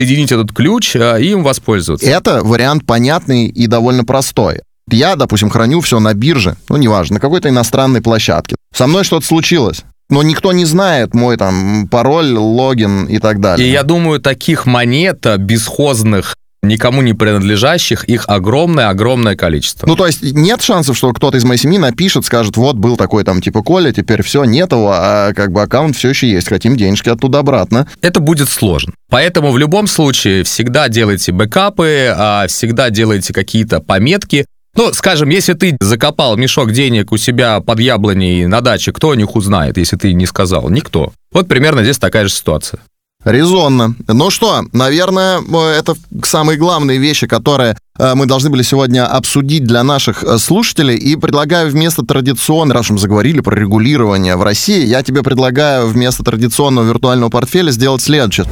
соединить этот ключ и им воспользоваться. Это вариант понятный и довольно простой. Я, допустим, храню все на бирже, неважно, на какой-то иностранной площадке. Со мной что-то случилось, но никто не знает мой там пароль, логин и так далее. И я думаю, таких монет бесхозных, никому не принадлежащих, их огромное количество. То есть нет шансов, что кто-то из моей семьи напишет, скажет, вот был такой там типа Коля, теперь все, нет его, а как бы аккаунт все еще есть, хотим денежки оттуда обратно. Это будет сложно. Поэтому в любом случае всегда делайте бэкапы, всегда делайте какие-то пометки. Скажем, если ты закопал мешок денег у себя под яблоней на даче, кто о них узнает, если ты не сказал? Никто. Вот примерно здесь такая же ситуация. Резонно. Наверное, это самые главные вещи, которые мы должны были сегодня обсудить для наших слушателей. И предлагаю вместо традиционного, раз мы заговорили про регулирование в России, я тебе предлагаю вместо традиционного виртуального портфеля сделать следующее.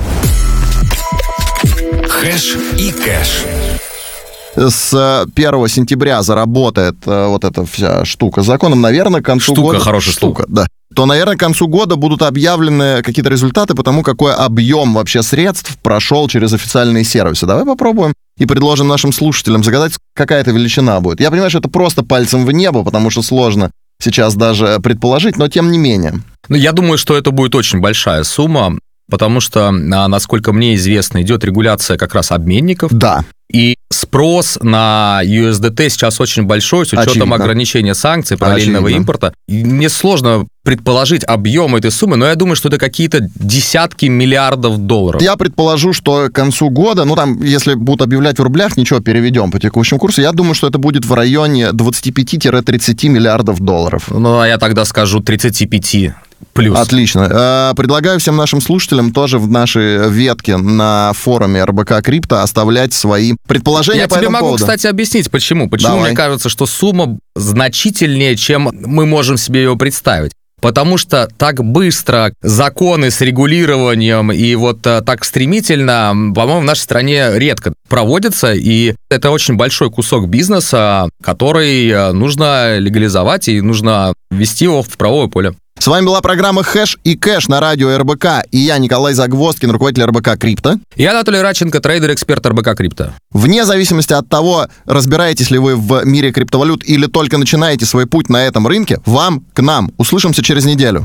Хэш и кэш. С 1 сентября заработает вот эта вся штука законом, наверное, к концу года... Хорошая штука. Да. То, наверное, к концу года будут объявлены какие-то результаты по тому, какой объем вообще средств прошел через официальные сервисы. Давай попробуем и предложим нашим слушателям загадать, какая это величина будет. Я понимаю, что это просто пальцем в небо, потому что сложно сейчас даже предположить, но тем не менее. Я думаю, что это будет очень большая сумма, потому что, насколько мне известно, идет регуляция как раз обменников. Да. И спрос на USDT сейчас очень большой, с учетом ограничения санкций, параллельного импорта. И мне сложно предположить объем этой суммы, но я думаю, что это какие-то десятки миллиардов долларов. Я предположу, что к концу года, если будут объявлять в рублях, ничего, переведем по текущему курсу, я думаю, что это будет в районе 25-30 миллиардов долларов. А я тогда скажу 35 плюс. Отлично. Предлагаю всем нашим слушателям тоже в нашей ветке на форуме РБК Крипто оставлять свои предположения по этому поводу. Я тебе могу, кстати, объяснить, почему. Почему мне кажется, что сумма значительнее, чем мы можем себе ее представить. Потому что так быстро законы с регулированием и вот так стремительно, по-моему, в нашей стране редко проводятся, и это очень большой кусок бизнеса, который нужно легализовать и нужно ввести его в правовое поле. С вами была программа «Хэш и кэш» на радио РБК, и я, Николай Загвоздкин, руководитель РБК Крипто. И я, Анатолий Радченко, трейдер-эксперт РБК Крипто. Вне зависимости от того, разбираетесь ли вы в мире криптовалют или только начинаете свой путь на этом рынке, вам к нам. Услышимся через неделю.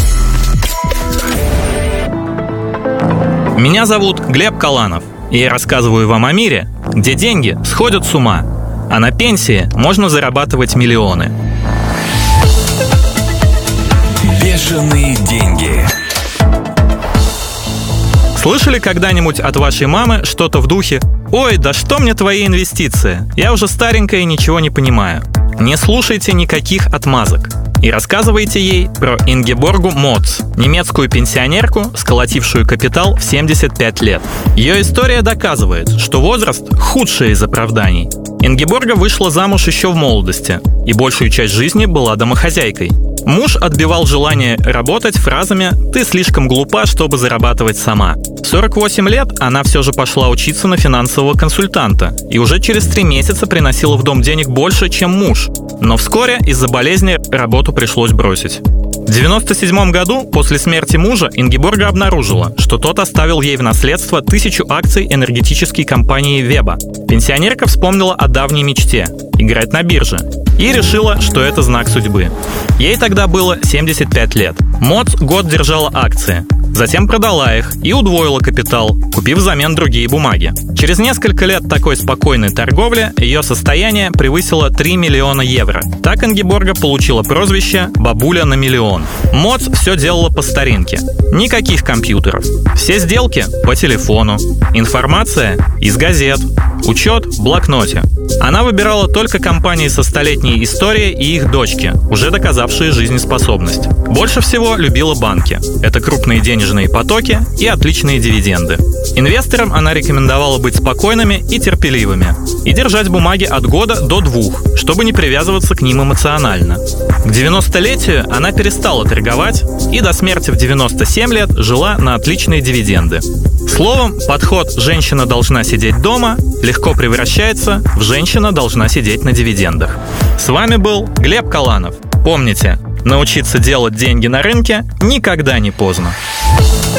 Меня зовут Глеб Каланов, и я рассказываю вам о мире, где деньги сходят с ума, а на пенсии можно зарабатывать миллионы. Бешеные деньги. Слышали когда-нибудь от вашей мамы что-то в духе: «Ой, да что мне твои инвестиции? Я уже старенькая и ничего не понимаю». Не слушайте никаких отмазок и рассказывайте ей про Ингеборгу Моц, немецкую пенсионерку, сколотившую капитал в 75 лет. Ее история доказывает, что возраст – худшее из оправданий. Ингеборга вышла замуж еще в молодости и большую часть жизни была домохозяйкой. Муж отбивал желание работать фразами «ты слишком глупа, чтобы зарабатывать сама». В 48 лет она все же пошла учиться на финансового консультанта и уже через 3 месяца приносила в дом денег больше, чем муж. Но вскоре из-за болезни работу пришлось бросить. В 1997 году, после смерти мужа, Ингеборга обнаружила, что тот оставил ей в наследство 1000 акций энергетической компании Веба. Пенсионерка вспомнила о давней мечте – играть на бирже, и решила, что это знак судьбы. Ей тогда было 75 лет. Моц год держала акции, затем продала их и удвоила капитал, купив взамен другие бумаги. Через несколько лет такой спокойной торговли ее состояние превысило 3 миллиона евро. Так Ингеборга получила прозвище «бабуля на миллион». Моц все делала по старинке. Никаких компьютеров. Все сделки по телефону. Информация из газет. Учет в блокноте. Она выбирала только компании со столетней историей и их дочки, уже доказавшие жизнеспособность. Больше всего любила банки. Это крупные денежные потоки и отличные дивиденды. Инвесторам она рекомендовала быть спокойными и терпеливыми и держать бумаги от года до 2, чтобы не привязываться к ним эмоционально. К 90-летию она перестала торговать и до смерти в 97 лет жила на отличные дивиденды. Словом, подход «женщина должна сидеть дома» легко превращается в «женщина должна сидеть на дивидендах». С вами был Глеб Каланов. Помните, научиться делать деньги на рынке никогда не поздно.